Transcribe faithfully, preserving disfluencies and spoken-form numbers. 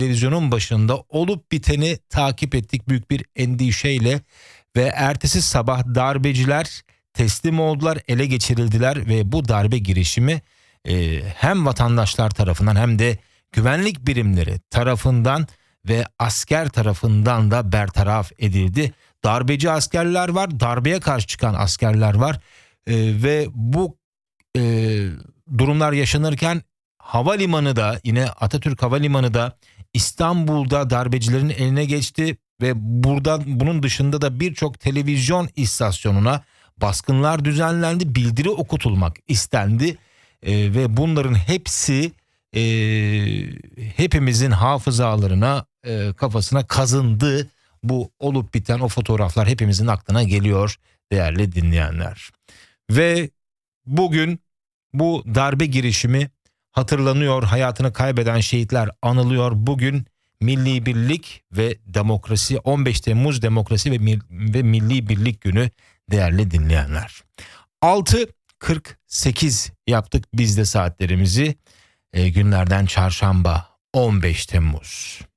televizyonun başında olup biteni takip ettik büyük bir endişeyle ve ertesi sabah darbeciler teslim oldular, ele geçirildiler ve bu darbe girişimi e, hem vatandaşlar tarafından hem de güvenlik birimleri tarafından ve asker tarafından da bertaraf edildi. Darbeci askerler var, darbeye karşı çıkan askerler var e, ve bu e, durumlar yaşanırken havalimanı da, yine Atatürk Havalimanı da İstanbul'da darbecilerin eline geçti ve burada bunun dışında da birçok televizyon istasyonuna baskınlar düzenlendi, bildiri okutulmak istendi e, ve bunların hepsi e, hepimizin hafızalarına, e, kafasına kazındı. Bu olup biten o fotoğraflar hepimizin aklına geliyor değerli dinleyenler. Ve bugün bu darbe girişimi hatırlanıyor, hayatını kaybeden şehitler anılıyor. Bugün Milli Birlik ve Demokrasi, on beş Temmuz Demokrasi ve, Mil- ve Milli Birlik Günü değerli dinleyenler. altı kırk sekiz yaptık biz de saatlerimizi. E, günlerden çarşamba on beş Temmuz.